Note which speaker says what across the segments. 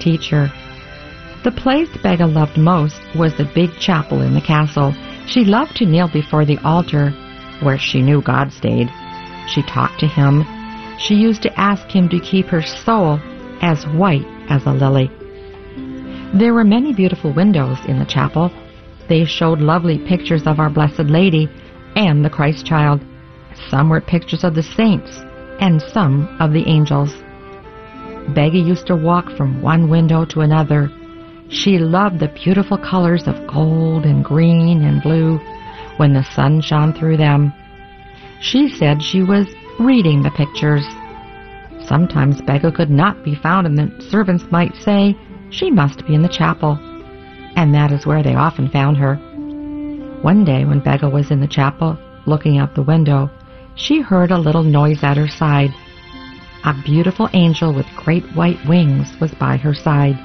Speaker 1: teacher. The place Begga loved most was the big chapel in the castle. She loved to kneel before the altar, where she knew God stayed. She talked to him. She used to ask him to keep her soul as white as a lily. There were many beautiful windows in the chapel. They showed lovely pictures of Our Blessed Lady and the Christ child. Some were pictures of the saints and some of the angels. Begga used to walk from one window to another. She loved the beautiful colors of gold and green and blue when the sun shone through them. She said she was reading the pictures. Sometimes Begga could not be found, and the servants might say she must be in the chapel, and that is where they often found her. One day when Begga was in the chapel, looking out the window, she heard a little noise at her side. A beautiful angel with great white wings was by her side.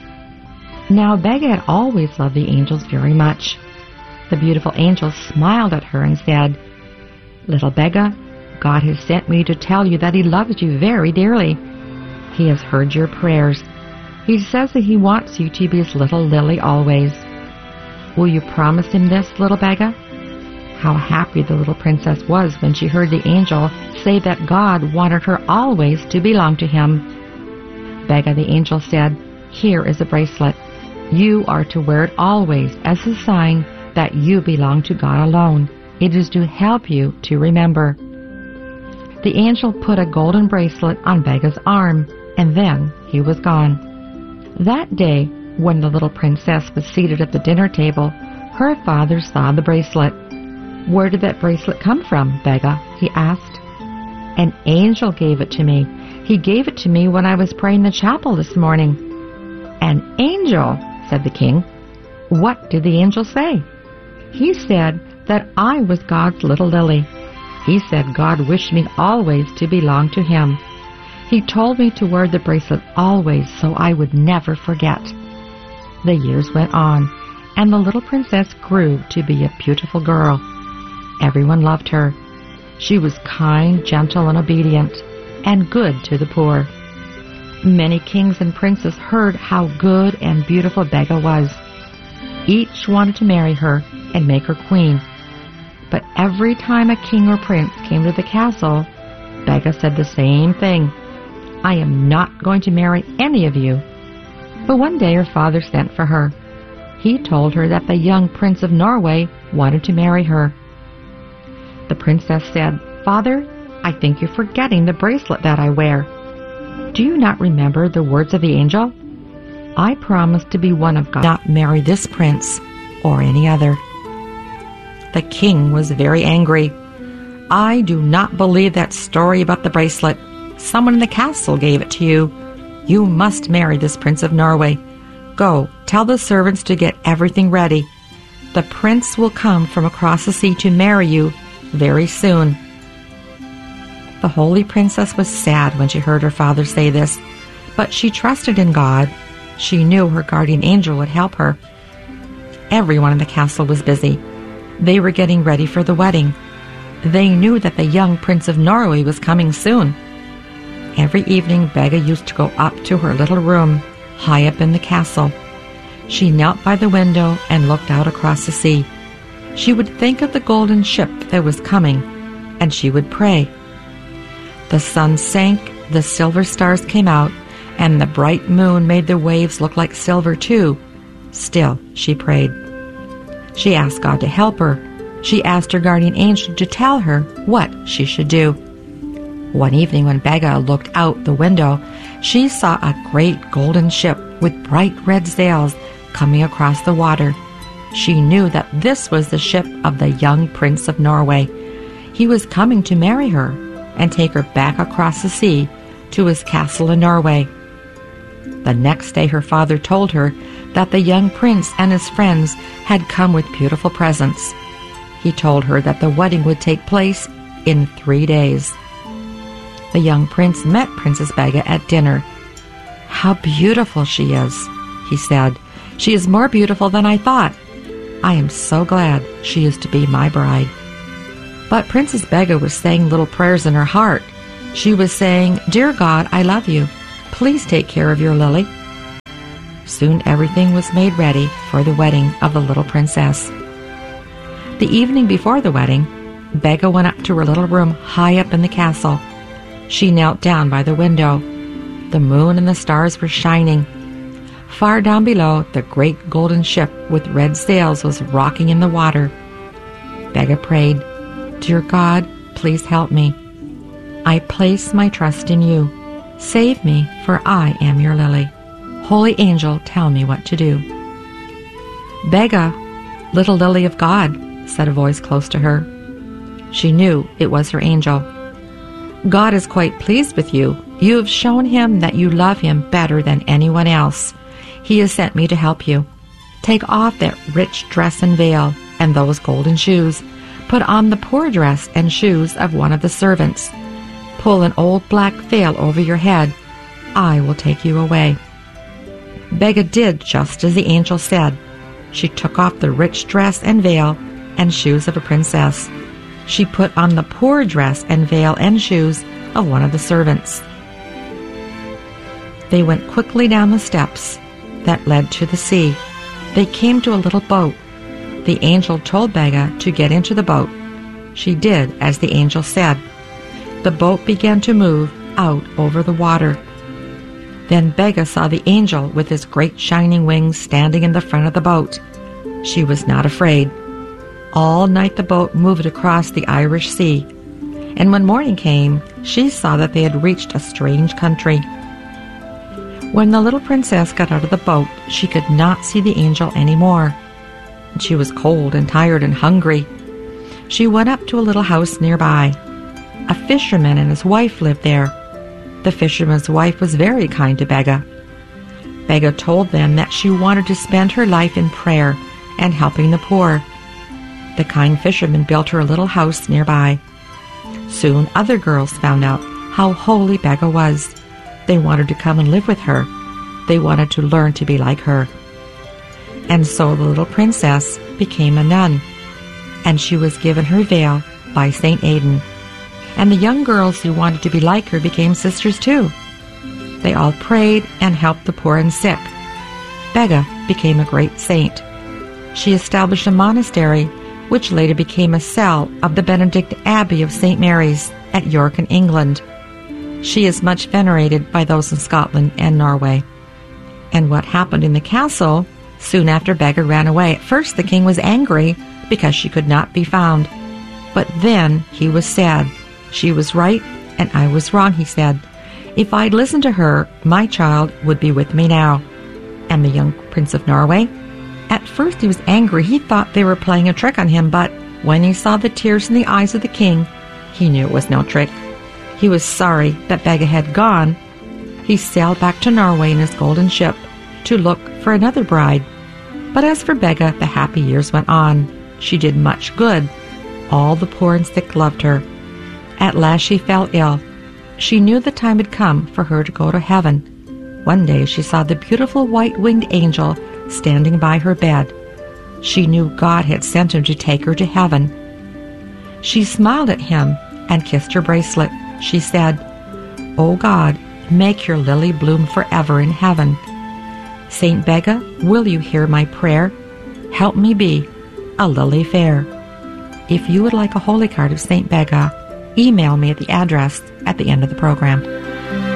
Speaker 1: Now Begga had always loved the angels very much. The beautiful angel smiled at her and said, "Little Begga, God has sent me to tell you that He loves you very dearly. He has heard your prayers. He says that He wants you to be His little lily always. Will you promise Him this, little Begga?" How happy the little princess was when she heard the angel say that God wanted her always to belong to Him. Begga, the angel said, "Here is a bracelet. You are to wear it always as a sign that you belong to God alone. It is to help you to remember." The angel put a golden bracelet on Begga's arm, and then he was gone. That day, when the little princess was seated at the dinner table, her father saw the bracelet. "Where did that bracelet come from, Begga?" he asked. "An angel gave it to me. He gave it to me when I was praying in the chapel this morning." "An angel?" said the king. "What did the angel say?" "He said that I was God's little lily. He said God wished me always to belong to Him. He told me to wear the bracelet always so I would never forget." The years went on, and the little princess grew to be a beautiful girl. Everyone loved her. She was kind, gentle, and obedient, and good to the poor. Many kings and princes heard how good and beautiful Begga was. Each wanted to marry her and make her queen. But every time a king or prince came to the castle, Begga said the same thing: "I am not going to marry any of you." But one day her father sent for her. He told her that the young Prince of Norway wanted to marry her. The princess said, "Father, I think you're forgetting the bracelet that I wear. Do you not remember the words of the angel? I promise to be one of God, not marry this prince or any other." The king was very angry. "I do not believe that story about the bracelet. Someone in the castle gave it to you. You must marry this Prince of Norway. Go, tell the servants to get everything ready. The prince will come from across the sea to marry you very soon." The holy princess was sad when she heard her father say this, but she trusted in God. She knew her guardian angel would help her. Everyone in the castle was busy. They were getting ready for the wedding. They knew that the young Prince of Norway was coming soon. Every evening, Begga used to go up to her little room, high up in the castle. She knelt by the window and looked out across the sea. She would think of the golden ship that was coming, and she would pray. The sun sank, the silver stars came out, and the bright moon made the waves look like silver too. Still, she prayed. She asked God to help her. She asked her guardian angel to tell her what she should do. One evening when Begga looked out the window, she saw a great golden ship with bright red sails coming across the water. She knew that this was the ship of the young Prince of Norway. He was coming to marry her and take her back across the sea to his castle in Norway. The next day her father told her that the young prince and his friends had come with beautiful presents. He told her that the wedding would take place in 3 days. The young prince met Princess Begga at dinner. "How beautiful she is," he said. "She is more beautiful than I thought. I am so glad she is to be my bride." But Princess Begga was saying little prayers in her heart. She was saying, "Dear God, I love you. Please take care of your lily. Soon everything was made ready for the wedding of the little princess. The evening before the wedding, Begga went up to her little room high up in the castle. She knelt down by the window. The moon and the stars were shining. Far down below, the great golden ship with red sails was rocking in the water. Begga prayed, "Dear God, please help me. I place my trust in you. Save me, for I am your lily. Holy angel, tell me what to do." "Begga, little lily of God," said a voice close to her. She knew it was her angel. "God is quite pleased with you. You have shown him that you love him better than anyone else. He has sent me to help you. Take off that rich dress and veil and those golden shoes. Put on the poor dress and shoes of one of the servants. Pull an old black veil over your head. I will take you away." Begga did just as the angel said. She took off the rich dress and veil and shoes of a princess. She put on the poor dress and veil and shoes of one of the servants. They went quickly down the steps that led to the sea. They came to a little boat. The angel told Begga to get into the boat. She did as the angel said. The boat began to move out over the water. Then Begga saw the angel with his great shining wings standing in the front of the boat. She was not afraid. All night the boat moved across the Irish Sea, and when morning came, she saw that they had reached a strange country. When the little princess got out of the boat, she could not see the angel anymore. She was cold and tired and hungry. She went up to a little house nearby. A fisherman and his wife lived there. The fisherman's wife was very kind to Begga. Begga told them that she wanted to spend her life in prayer and helping the poor. The kind fisherman built her a little house nearby. Soon other girls found out how holy Begga was. They wanted to come and live with her. They wanted to learn to be like her. And so the little princess became a nun, and she was given her veil by St. Aidan. And the young girls who wanted to be like her became sisters too. They all prayed and helped the poor and sick. Begga became a great saint. She established a monastery, which later became a cell of the Benedict Abbey of St. Mary's at York in England. She is much venerated by those in Scotland and Norway. And what happened in the castle, soon after Begga ran away, at first the king was angry because she could not be found. But then he was sad. She was right and I was wrong, he said. If I'd listened to her, my child would be with me now. And the young Prince of Norway? At first he was angry. He thought they were playing a trick on him, but when he saw the tears in the eyes of the king, he knew it was no trick. He was sorry that Begga had gone. He sailed back to Norway in his golden ship to look for another bride. But as for Begga, the happy years went on. She did much good. All the poor and sick loved her. At last she fell ill. She knew the time had come for her to go to heaven. One day she saw the beautiful white-winged angel standing by her bed. She knew God had sent him to take her to heaven. She smiled at him and kissed her bracelet. She said, "O God, make your lily bloom forever in heaven. Saint Begga, will you hear my prayer? Help me be a lily fair." If you would like a holy card of Saint Begga, email me at the address at the end of the program.